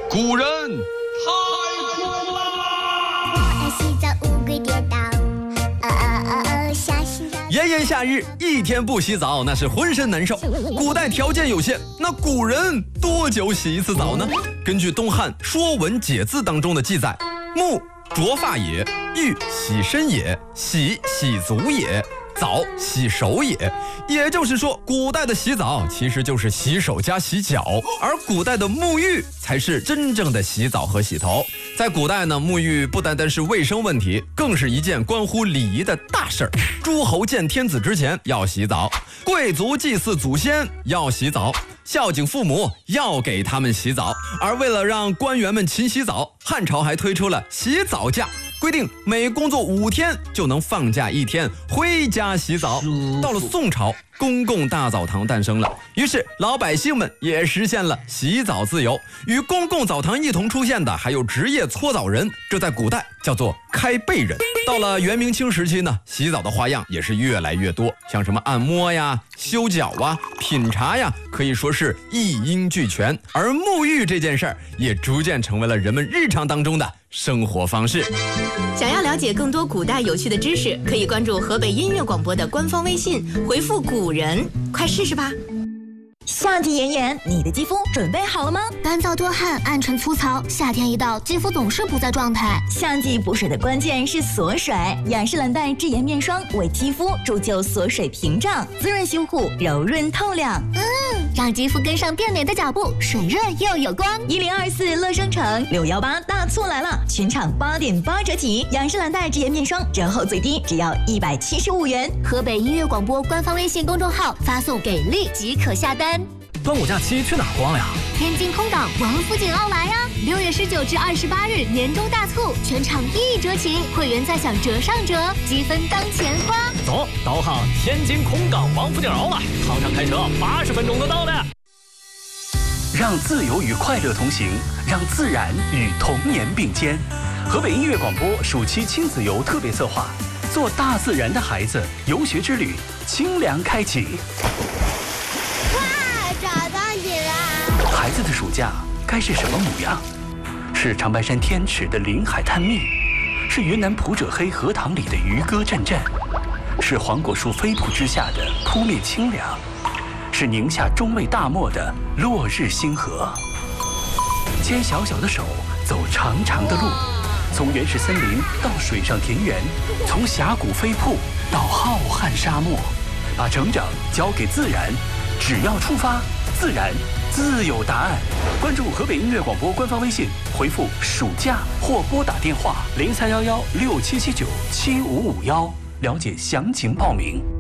古人太酷了！ 爱洗澡乌龟跌倒，下洗澡。 炎炎夏日，一天不洗澡那是浑身难受。古代条件有限，那古人多久洗一次澡呢？根据东汉《说文解字》当中的记载，沐濯发也，浴洗身也，洗足也，澡洗手也。也就是说，古代的洗澡其实就是洗手加洗脚，而古代的沐浴才是真正的洗澡和洗头。在古代呢，沐浴不单单是卫生问题，更是一件关乎礼仪的大事儿。诸侯见天子之前要洗澡，贵族祭祀祖先要洗澡，孝敬父母要给他们洗澡。而为了让官员们勤洗澡，汉朝还推出了洗澡假，规定每工作5天就能放假1天，回家洗澡。到了宋朝，公共大澡堂诞生了，于是老百姓们也实现了洗澡自由。与公共澡堂一同出现的还有职业搓澡人，这在古代叫做开背人。到了元明清时期呢，洗澡的花样也是越来越多，像什么按摩呀、修脚啊、品茶呀，可以说是一应俱全。而沐浴这件事儿也逐渐成为了人们日常当中的生活方式。 想要了解更多古代有趣的知识，可以关注河北音乐广播的官方微信，回复古人，快试试吧。 夏季炎炎，你的肌肤准备好了吗？ 干燥多汗，暗沉粗糙，夏天一到，肌肤总是不在状态。 夏季补水的关键是锁水，雅诗兰黛智妍面霜为肌肤铸就锁水屏障，滋润修护，柔润透亮。 让肌肤跟上变美的脚步，水润又有光。 1024乐生城618大促来了，全场8.8折起，雅诗兰黛智妍面霜折后最低只要175元。 河北音乐广播官方微信公众号发送给力即可下单。 端午假期去哪儿逛呀？ 天津空港王府井奥莱呀！6月19至28日年终大促，全场1折起，会员再享折上折，积分当钱花。 走，导航天津空港王府井奥莱，航上开车80分钟就到了。 让自由与快乐同行，让自然与童年并肩。河北音乐广播暑期亲子游特别策划，做大自然的孩子游学之旅，清凉开启。 找到你了！ 孩子的暑假该是什么模样？是长白山天池的临海探秘，是云南普者黑荷塘里的渔歌阵阵，是黄果树飞瀑之下的扑面清凉，是宁夏中卫大漠的落日星河。牵小小的手，走长长的路，从原始森林到水上田园，从峡谷飞瀑到浩瀚沙漠，把成长交给自然。只要出发，自然自有答案。关注河北音乐广播官方微信，回复暑假或拨打电话031167797551，了解详情报名。